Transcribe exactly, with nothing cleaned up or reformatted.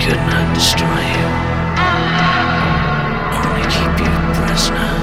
could not destroy you, only keep you prisoner.